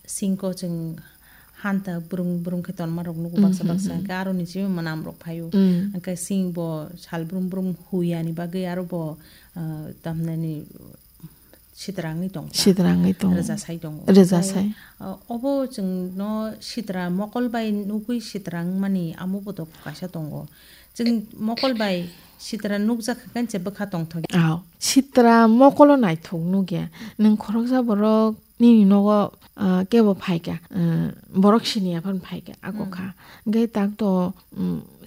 singko jeng hanta burung keton marok nuku baksa karo ni jiwe manam rok payu angka sing bo hal burung huyani bagai aro bo tamna ni 시드랑이 동 르자사이 동 르자사이 어보 증너 시드라 먹을바이 누구이 시드랑만이 아무보도 가셔 동고 증 먹을바이 시드라 누그자 그간 제버카 동턱 아 시드라 먹을로 나이 통누게 능 코럭사 버럭 니 너가 깨버 파이게 버럭시니야 번 파이게 아고카 게 딱도